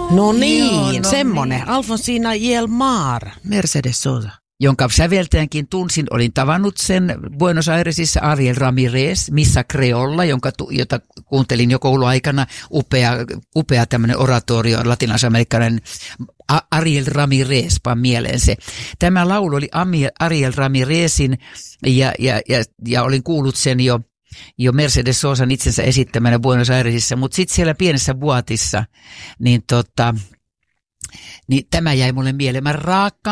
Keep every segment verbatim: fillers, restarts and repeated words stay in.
No niin, Joo, no semmonen. niin. Alfonsina y el Mar, Mercedes Sosa. Jonka säveltäjänkin tunsin, olin tavannut sen Buenos Airesissa, Ariel Ramirez, Missa Creolla, jonka, jota kuuntelin jo kouluaikana, upea, upea tämmöinen oratorio, latinalaisamerikkalainen Ariel Ramirez, pan mieleen se. Tämä laulu oli Ariel Ramirezin ja, ja, ja, ja olin kuullut sen jo jo Mercedes Sosan itsensä esittämänä Buenos Airesissa, mutta sitten siellä pienessä buatissa, niin tota... Niin tämä jäi mulle mieleen. Mä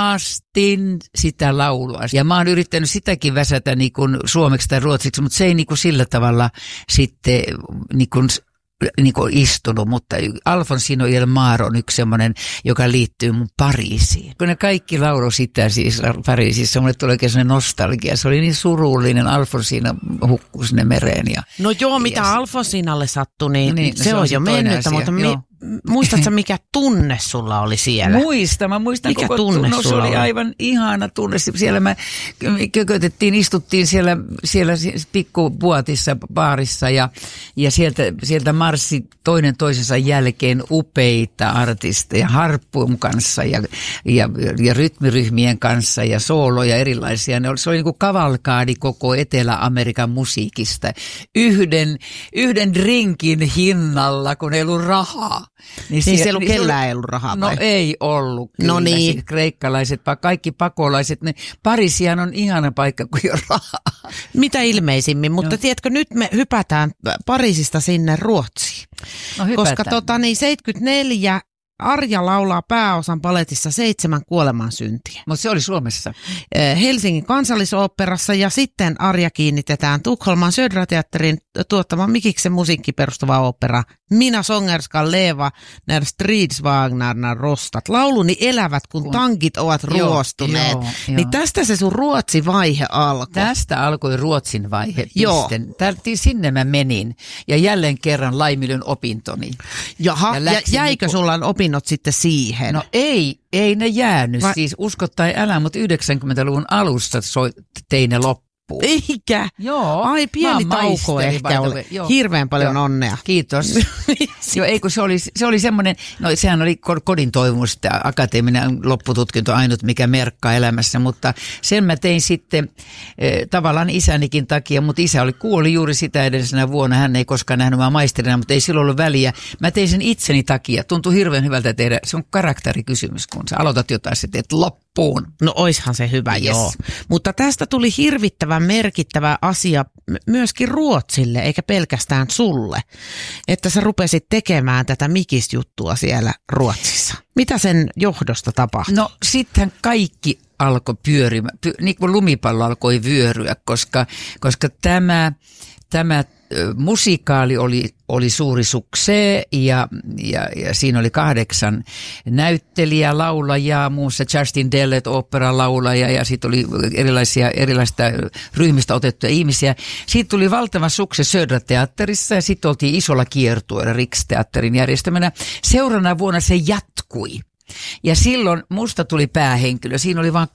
rakastin sitä laulua. Ja mä oon yrittänyt sitäkin väsätä niin kuin suomeksi tai ruotsiksi, mutta se ei niin kuin sillä tavalla sitten niin kuin, niin kuin istunut. Mutta Alfonsina y el Mar on yksi semmoinen, joka liittyy mun Pariisiin. Kun ne kaikki laulu sitä siis Pariisissa, mulle tuli oikein semmoinen nostalgia. Se oli niin surullinen, Alfonsina hukkui sinne mereen. Ja, no joo, mitä ja, Alfonsinalle sattui, niin, niin se, se on, on jo mennyttä, mutta mi, muistatko mikä tunne sulla oli siellä? Muistan, mä muistan mikä koko tunne no, se sulla oli oli? Aivan ihana tunne. Siellä mä kökötettiin, istuttiin siellä, siellä pikkubuatissa, baarissa ja, ja sieltä, sieltä marssi toinen toisensa jälkeen upeita artisteja harppun kanssa ja, ja, ja rytmiryhmien kanssa ja sooloja erilaisia. Ne oli, se oli niin kuin kavalkaadi koko Etelä-Amerikan musiikista. Yhden, yhden drinkin hinnalla, kun ei ollut rahaa. Niin, niin siellä niin kellään ei ollut rahaa No vai? ei ollut. Kyllä. No niin. Siis kreikkalaiset, kaikki pakolaiset. Ne, Pariisihan on ihana paikka, kun ei ole rahaa. Mitä ilmeisimmin, mutta no. Tiedätkö, nyt me hypätään Pariisista sinne Ruotsiin. No hypätään. Koska tota, niin seitsemänkymmentäneljä Arja laulaa pääosan paletissa Seitsemän kuolemansyntiä. Mutta se oli Suomessa. Helsingin kansallisoopperassa ja sitten Arja kiinnitetään Tukholman Södra-teatterin tuottaman Mikiksen musiikki perustuva opera Mina sångerskan leva när stridsvagnarna rostat. Lauluni elävät, kun, kun tankit ovat joo, ruostuneet. Joo, niin joo. Tästä se sun Ruotsi-vaihe alkoi. Tästä alkoi Ruotsin vaihe. Joo. Tälti sinne mä menin ja jälleen kerran laiminlön opintoni. Jaha, ja, ja jäikö niin, sulla opinnot sitten siihen? No ei, ei ne jäänyt. Va- siis usko tai älä, mutta yhdeksänkymmentäluvun alusta soi, tein ne loppuun. Eikä? Joo. Ai pieni tauko ehkä oli. Hirveän paljon Joo. onnea. Kiitos. Joo, ei kun se oli, se oli semmoinen, no sehän oli kodin toivomus, akateeminen loppututkinto ainut mikä merkkaa elämässä, mutta sen mä tein sitten eh, tavallaan isänikin takia, mutta isä oli kuoli juuri sitä edellisenä vuonna, hän ei koskaan nähnyt mä maisterina, mutta ei silloin ollut väliä. Mä tein sen itseni takia, tuntui hirveän hyvältä tehdä, se on karakterikysymys, kun sä aloitat jotain, sä teet loppuun. No oishan se hyvä, yes. Joo. Mutta tästä tuli hirvittävän merkittävä asia myöskin Ruotsille, eikä pelkästään sulle, että sä rupesit tekemään tätä Mikis-juttua siellä Ruotsissa. Mitä sen johdosta tapahtui? No sittenhän kaikki alkoi pyörimään, py, niin kuin lumipallo alkoi vyöryä, koska, koska tämä, tämä musikaali oli, oli suuri suksee ja, ja, ja siinä oli kahdeksan näyttelijää, laulajaa, muun muassa Justin Dellet, oopperalaulaja ja sitten oli erilaisia erilaisista ryhmistä otettuja ihmisiä. Siitä tuli valtava sukse Södra-teatterissa ja sitten oltiin isolla kiertueella Riksteatterin järjestämänä. Seuraavana vuonna se jatkui. Ja silloin musta tuli päähenkilö. Siinä oli vain